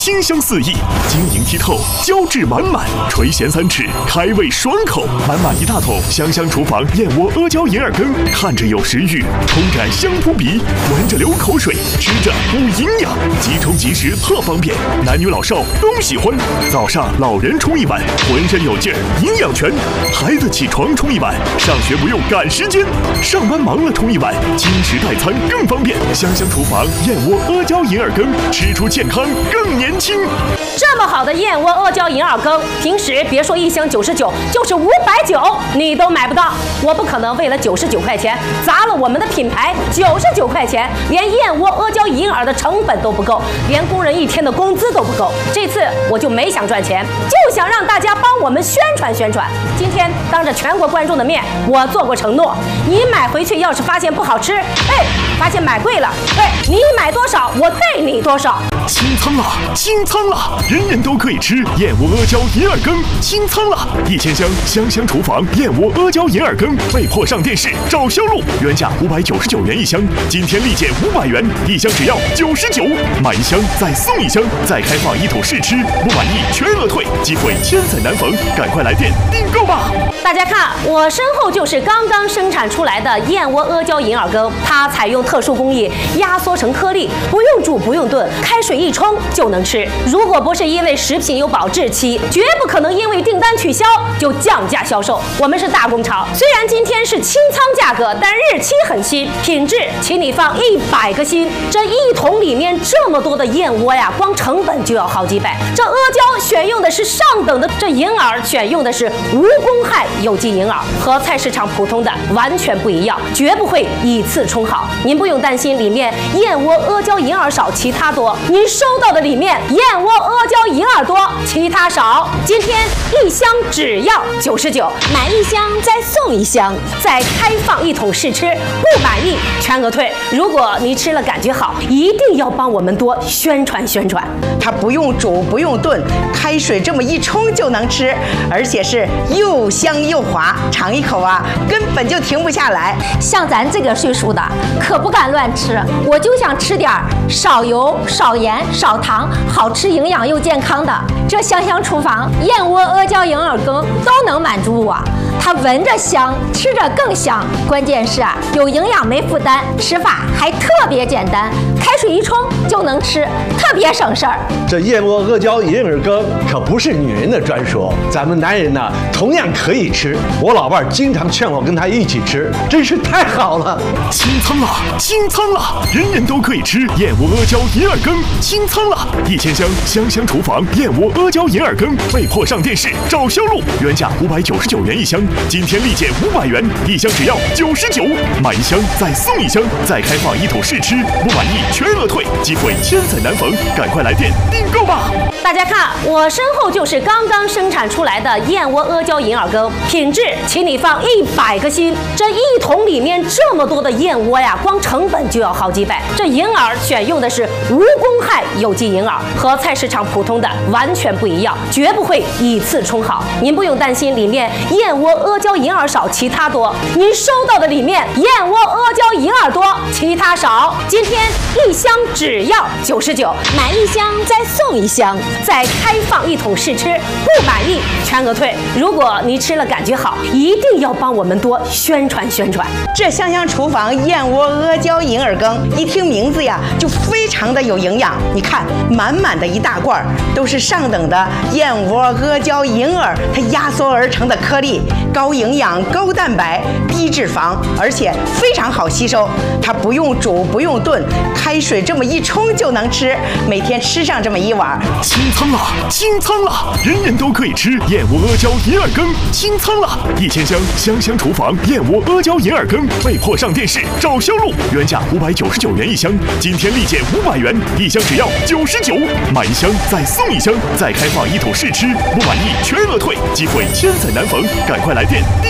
清香四溢，晶莹剔透，胶质满满，垂涎3尺，开胃爽口，满满一大桶香香厨房燕窝阿胶银耳羹，看着有食欲，冲着香扑鼻，闻着流口水，吃着补营养，即冲即食特方便，男女老少都喜欢。早上老人冲一碗，浑身有劲儿，营养全；孩子起床冲一碗，上学不用赶时间；上班忙了冲一碗，轻食代餐更方便。香香厨房燕窝阿胶银耳羹，吃出健康更年轻。 这么好的燕窝阿胶银耳羹，平时别说1箱99，就是590你都买不到。我不可能为了99块钱砸了我们的品牌，99块钱连燕窝阿胶银耳的成本都不够，连工人1天的工资都不够。这次我就没想赚钱，就想让大家帮我们宣传宣传。今天当着全国观众的面，我做过承诺，你买回去要是发现不好吃，发现买贵了，你买多少我退你多少。 清仓了，清仓了！人人都可以吃燕窝阿胶银耳羹，清仓了！1000箱香香厨房燕窝阿胶银耳羹被迫上电视找销路，原价599元1箱，今天立减500元，1箱只要99，买1箱再送1箱，再开放1桶试吃，不满意全额退，机会千载难逢，赶快来电订购吧！ 大家看，我身后就是刚刚生产出来的燕窝阿胶银耳羹，它采用特殊工艺压缩成颗粒，不用煮不用炖，开水一冲就能吃。如果不是因为食品有保质期，绝不可能因为订单取消就降价销售。我们是大工厂，虽然今天是清仓价格，但日期很新，品质请你放100个心。这1桶里面这么多的燕窝呀，光成本就要好几百。这阿胶选用的是上等的，这银耳选用的是无公害有机银耳，和菜市场普通的完全不一样，绝不会以次充好。您不用担心里面燕窝阿胶银耳少，其他多。您收到的里面燕窝阿胶银耳多，其他少。今天1箱只要99，买1箱再送1箱，再开放1桶试吃，不满意全额退。如果你吃了感觉好，一定要帮我们多宣传宣传。 它不用煮不用炖，开水这么一冲就能吃，而且是又香又滑，尝一口啊根本就停不下来。 像咱这个岁数的可不敢乱吃，我就想吃点少油少盐少糖，好吃营养又健康的。这香香厨房燕窝阿胶银耳羹都能满足我。它闻着香，吃着更香，关键是有营养没负担，吃法还特别简单，开水一冲就能吃，特别省事儿。 这燕窝阿胶银耳羹可不是女人的专属，咱们男人呢同样可以吃。我老伴经常劝我跟他一起吃，真是太好了。 清仓了，清仓了！人人都可以吃燕窝阿胶银耳羹，清仓了！1000箱香香厨房燕窝阿胶银耳羹被迫上电视找销路，原价599元1箱，今天立减500元，1箱只要99，买1箱再送1箱，再开放1桶试吃，不满意全额退，机会千载难逢，赶快来电订购吧！ 大家看，我身后就是刚刚生产出来的燕窝阿胶银耳羹，品质请你放100个心。这1桶里面这么多的燕窝呀，光成本就要好几百。这银耳选用的是无公害有机银耳，和菜市场普通的完全不一样，绝不会以次充好。您不用担心里面燕窝阿胶银耳少，其他多。您收到的里面燕窝阿胶银耳多，其他少。今天1箱只要99，买1箱再送1箱，再开放1桶试吃，不满意全额退。如果你吃了感觉好，一定要帮我们多宣传宣传。 这香香厨房燕窝阿胶银耳羹，一听名字呀就非常的有营养。你看，满满的一大罐都是上等的燕窝阿胶银耳，它压缩而成的颗粒，高营养高蛋白低脂肪，而且非常好吸收。它不用煮不用炖，开水这么一冲就能吃，每天吃上这么1碗。 清仓了，清仓了！人人都可以吃燕窝阿胶银耳羹，清仓了！1000箱香香厨房燕窝阿胶银耳羹被迫上电视找销路，原价599元1箱，今天立减500元，1箱只要99，买1箱再送1箱，再开放1桶试吃，不满意全额退，机会千载难逢，赶快来电订